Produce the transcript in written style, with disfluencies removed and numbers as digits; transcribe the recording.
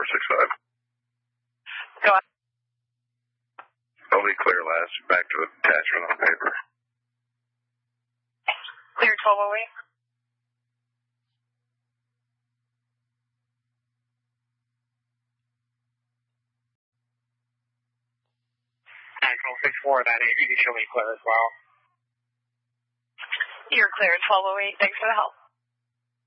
465. Go ahead. Only clear last. Back to attachment on paper. Clear 1208. Control 64, that you show me clear as well. You're clear 1208. Thanks for the help.